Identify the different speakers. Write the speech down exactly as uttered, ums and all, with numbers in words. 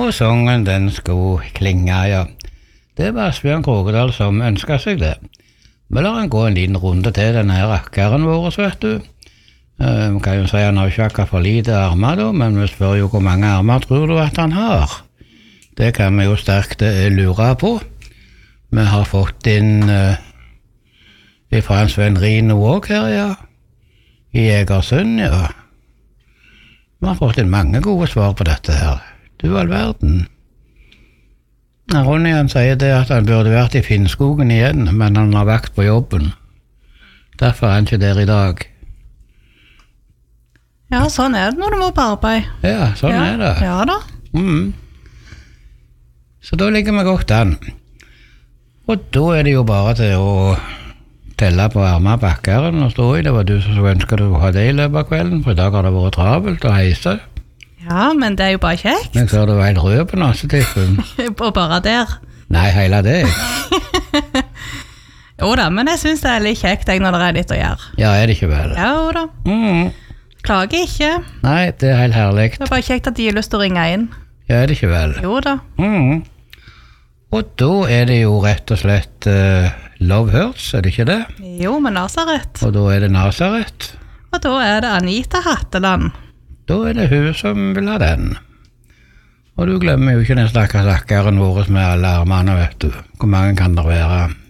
Speaker 1: Og sangen den skulle klinge, ja. Det var Asbjørn Krogedal som ønsket seg det. Vi lar han gå en liten runde til denne her rakkeren vår, vet du. Vi uh, kan jo si han har ikke akkurat for lite armer da, men vi spør jo hvor mange armer tror du at han har. Det kan vi jo sterkt uh, lure på. Vi har fått inn uh, fra en Sven Rino også her, ja. I Egersund, ja. Vi har fått inn mange gode svar på dette her. Du all verden. Ronny han sier det at han burde vært i Finnskogen igjen, men han har vært på jobben. Derfor er han ikke der i dag.
Speaker 2: Ja, sånn er det når du må på arbeid.
Speaker 1: Ja, sånn
Speaker 2: ja.
Speaker 1: er det.
Speaker 2: Ja da.
Speaker 1: Mm. Så da ligger vi godt an. Og da er det jo bare til å telle på armer bakkeren og stå i. Det var du som ønsket å ha det i løpet av kvelden, for i dag har det vært travelt og heise.
Speaker 2: Ja, men det er jo bare kjekt.
Speaker 1: Jeg ser du var helt rød på nasetippen.
Speaker 2: Og bare der.
Speaker 1: Nei, hele deg.
Speaker 2: Jo da, men jeg synes det er litt kjekt jeg, når det er litt å gjøre.
Speaker 1: Ja, er det ikke vel?
Speaker 2: Ja, jo da.
Speaker 1: Mm.
Speaker 2: Klager ikke.
Speaker 1: Nei, det er helt herlig.
Speaker 2: Det er bare kjekt at de har lyst til å ringe inn.
Speaker 1: Ja, er det ikke vel?
Speaker 2: Jo da.
Speaker 1: Mm. Og da er det jo rett og slett uh, Love Hurts, er det ikke det?
Speaker 2: Jo, med Nazaret.
Speaker 1: Og da er det Nazaret.
Speaker 2: Og da er det Anita Hatteland.
Speaker 1: Da er det hun som vil ha den. Og du glemmer jo ikke den stakkars rakkeren vår med alle armene, vet du. Hvor mange kan det være?